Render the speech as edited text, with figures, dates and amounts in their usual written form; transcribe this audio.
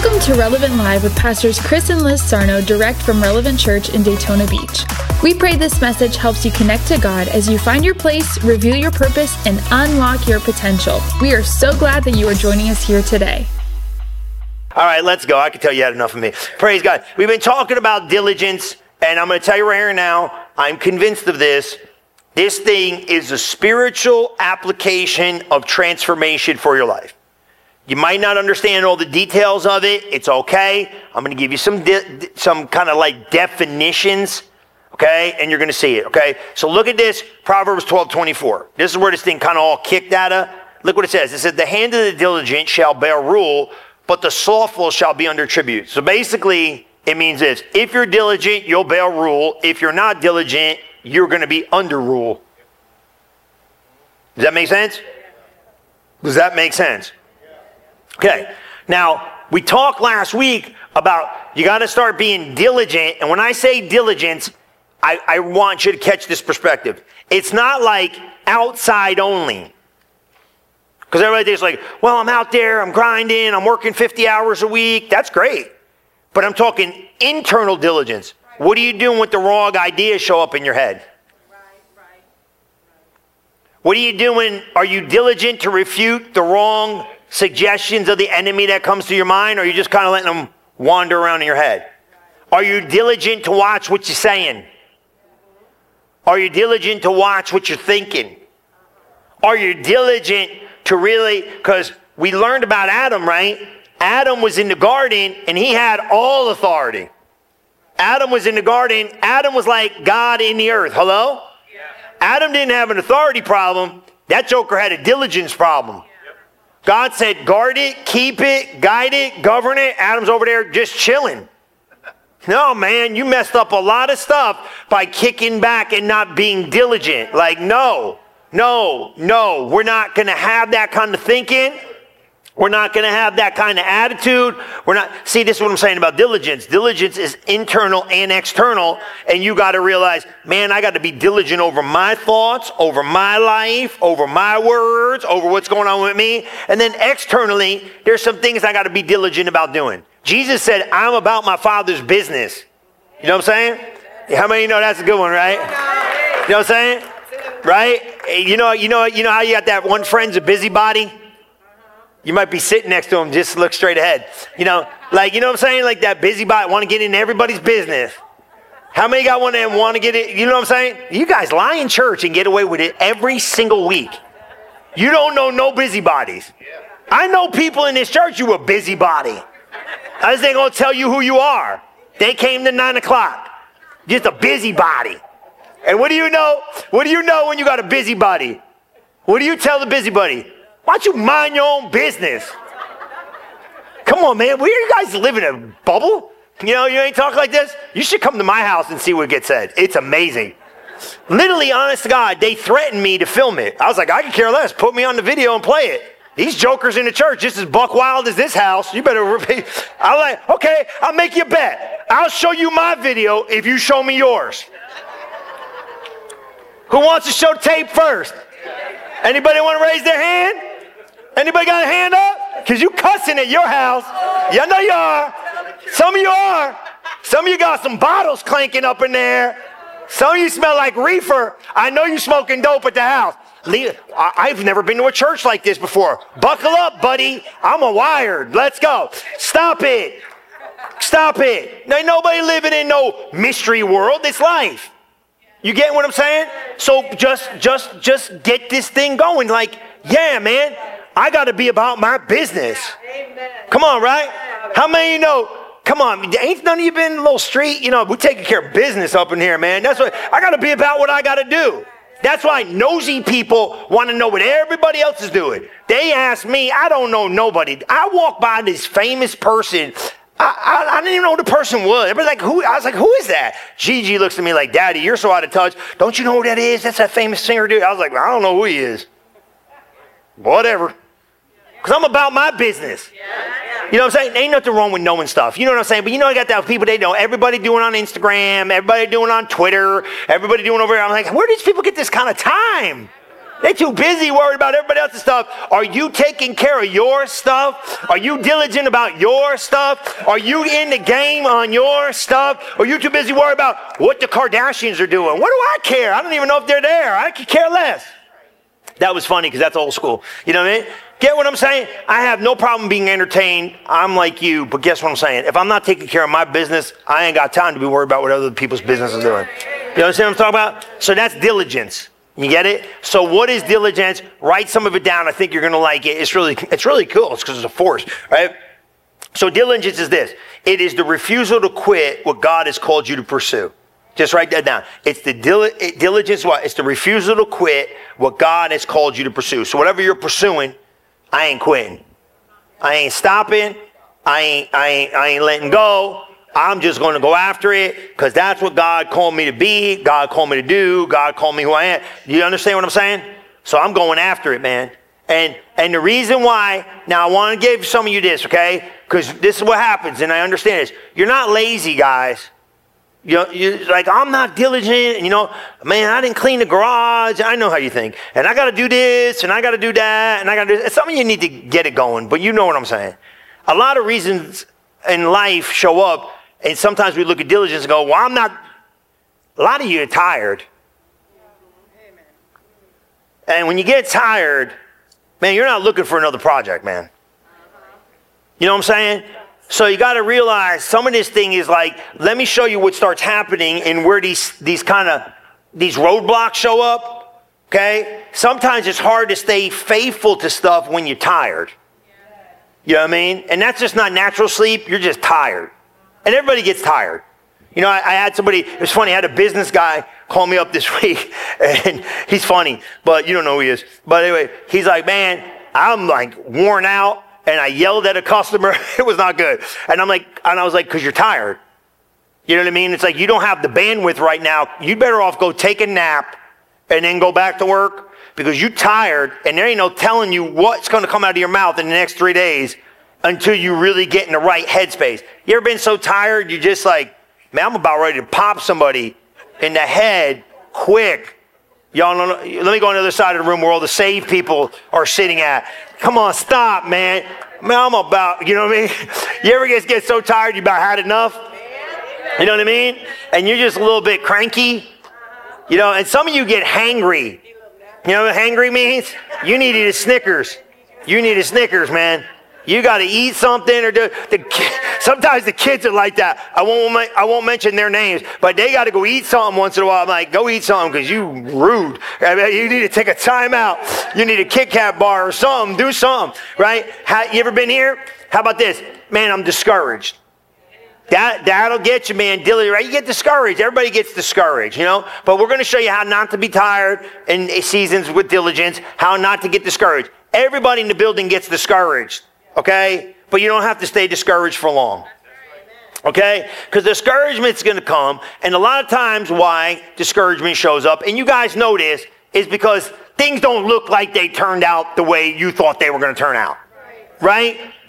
Welcome to Relevant Live with Pastors Chris and Liz Sarno, direct from Relevant Church in Daytona Beach. We pray this message helps you connect to God as you find your place, reveal your purpose, and unlock your potential. We are so glad that you are joining us here today. All right, let's go. I can tell you had enough of me. Praise God. We've been talking about diligence, and I'm going to tell you right here now, I'm convinced of this. This thing is a spiritual application of transformation for your life. You might not understand all the details of it. It's okay. I'm going to give you some kind of like definitions, okay? And you're going to see it, okay? So look at this, Proverbs 12:24. This is where this thing kind of all kicked out of. Look what it says. It said, the hand of the diligent shall bear rule, but the slothful shall be under tribute. So basically, it means this. If you're diligent, you'll bear rule. If you're not diligent, you're going to be under rule. Does that make sense? Does that make sense? Okay, now we talked last week about you got to start being diligent. And when I say diligence, I want you to catch this perspective. It's not like outside only. Because everybody thinks like, well, I'm out there, I'm grinding, I'm working 50 hours a week. That's great. But I'm talking internal diligence. What are you doing when the wrong ideas show up in your head? Right. What are you doing? Are you diligent to refute the wrong suggestions of the enemy that comes to your mind, or are you just kind of letting them wander around in your head? Are you diligent to watch what you're saying? Are you diligent to watch what you're thinking? Are you diligent to really, because we learned about Adam, right? Adam was in the garden and he had all authority. Adam was in the garden. Adam was like God in the earth. Hello? Yeah. Adam didn't have an authority problem. That joker had a diligence problem. God said, guard it, keep it, guide it, govern it. Adam's over there just chilling. No, man, you messed up a lot of stuff by kicking back and not being diligent. Like, no, we're not going to have that kind of thinking. We're not going to have that kind of attitude. See, this is what I'm saying about diligence. Diligence is internal and external, and you got to realize, man, I got to be diligent over my thoughts, over my life, over my words, over what's going on with me. And then externally, there's some things I got to be diligent about doing. Jesus said, I'm about my Father's business. You know what I'm saying? How many of you know that's a good one, right? You know what I'm saying? Right? You know how you got that one friend's a busybody? You might be sitting next to him, just look straight ahead. You know what I'm saying? Like that busybody, want to get in everybody's business. How many got one and want to get it? You know what I'm saying? You guys lie in church and get away with it every single week. You don't know no busybodies. I know people in this church who are busybody. I just ain't going to tell you who you are. They came to 9 o'clock. Just a busybody. And what do you know? What do you know when you got a busybody? What do you tell the busybody? Why don't you mind your own business? Come on, man. Where you guys live in a bubble? You know, you ain't talk like this? You should come to my house and see what gets said. It's amazing. Literally, honest to God, they threatened me to film it. I was like, I could care less. Put me on the video and play it. These jokers in the church, just as buck wild as this house. You better repeat. I'm like, okay, I'll make you a bet. I'll show you my video if you show me yours. Who wants to show tape first? Anybody want to raise their hand? Anybody got a hand up? Because you cussing at your house. Yeah, I know you are. Some of you are. Some of you got some bottles clanking up in there. Some of you smell like reefer. I know you smoking dope at the house. I've never been to a church like this before. Buckle up, buddy. I'm a wired. Let's go. Stop it. Stop it. There ain't nobody living in no mystery world. It's life. You get what I'm saying? So just get this thing going. Like, yeah, man, I got to be about my business. Come on, right? How many of you know? Come on, ain't none of you been in a little street? You know, we're taking care of business up in here, man. That's what I got to be about. What I got to do. That's why nosy people want to know what everybody else is doing. They ask me, I don't know nobody. I walk by this famous person. I didn't even know who the person was. Everybody's like, who? I was like, who is that? Gigi looks at me like, Daddy, you're so out of touch. Don't you know who that is? That's that famous singer dude. I was like, I don't know who he is. Whatever. Because I'm about my business. You know what I'm saying? Ain't nothing wrong with knowing stuff. You know what I'm saying? But you know, I got that people, they know everybody doing on Instagram, everybody doing on Twitter, everybody doing over here. I'm like, where do these people get this kind of time? They're too busy worried about everybody else's stuff. Are you taking care of your stuff? Are you diligent about your stuff? Are you in the game on your stuff? Or are you too busy worried about what the Kardashians are doing? What do I care? I don't even know if they're there. I could care less. That was funny because that's old school. You know what I mean? Get what I'm saying? I have no problem being entertained. I'm like you, but guess what I'm saying? If I'm not taking care of my business, I ain't got time to be worried about what other people's business is doing. You understand what I'm talking about? So that's diligence. You get it? So what is diligence? Write some of it down. I think you're going to like it. It's really cool. It's because it's a force, right? So diligence is this. It is the refusal to quit what God has called you to pursue. Just write that down. It's the diligence. What? It's the refusal to quit what God has called you to pursue. So whatever you're pursuing, I ain't quitting. I ain't stopping. I ain't letting go. I'm just going to go after it because that's what God called me to be. God called me to do. God called me who I am. Do you understand what I'm saying? So I'm going after it, man. And the reason why, now I want to give some of you this, okay? Because this is what happens, and I understand this. You're not lazy, guys. You're like, I'm not diligent, and man, I didn't clean the garage. I know how you think. And I got to do this, and I got to do that, and I got to do this. Some of you need to get it going, but you know what I'm saying. A lot of reasons in life show up, and sometimes we look at diligence and go, well, I'm not. A lot of you are tired. And when you get tired, man, you're not looking for another project, man. You know what I'm saying? So you got to realize some of this thing is like, let me show you what starts happening and where these roadblocks show up. Okay? Sometimes it's hard to stay faithful to stuff when you're tired. You know what I mean? And that's just not natural sleep. You're just tired. And everybody gets tired. I had somebody, it was funny, I had a business guy call me up this week, and he's funny, but you don't know who he is. But anyway, he's like, man, I'm like worn out, and I yelled at a customer. It was not good. And I was like, because you're tired. You know what I mean? It's like, you don't have the bandwidth right now. You'd better off go take a nap and then go back to work because you're tired, and there ain't no telling you what's going to come out of your mouth in the next 3 days until you really get in the right headspace. You ever been so tired, you're just like, man, I'm about ready to pop somebody in the head quick. Y'all know, let me go on the other side of the room where all the saved people are sitting at. Come on, stop, man. Man, I'm about, you know what I mean? You ever get so tired you about had enough? You know what I mean? And you're just a little bit cranky. And some of you get hangry. You know what hangry means? You needed a Snickers. You need a Snickers, man. You got to eat something or do. Sometimes the kids are like that. I won't mention their names, but they got to go eat something once in a while. I'm like, go eat something because you rude. I mean, you need to take a time out. You need a Kit Kat bar or something. Do something, right? You ever been here? How about this? Man, I'm discouraged. That'll get you, man. Right? You get discouraged. Everybody gets discouraged, But we're going to show you how not to be tired in seasons with diligence, how not to get discouraged. Everybody in the building gets discouraged. Okay? But you don't have to stay discouraged for long. Okay? Because discouragement's going to come. And a lot of times why discouragement shows up, and you guys know this, is because things don't look like they turned out the way you thought they were going to turn out. Right?